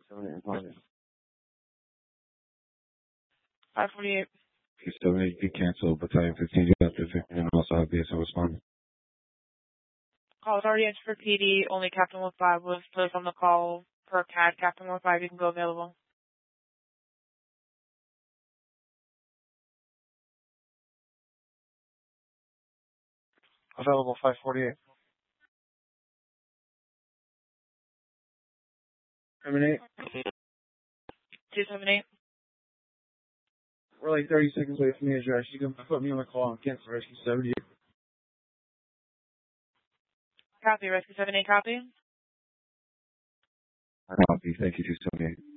548. 278, be canceled. Battalion 15, you have to 15 and also have BSO responding. Call is already entered for PD. Only Captain 15 was placed on the call per CAD. Captain 15, you can go available. Available 548. Terminate. 278. We're like 30 seconds away from the address. You can put me on the call and cancel rescue 78. Copy. Rescue 78, copy. Copy. Thank you, 278.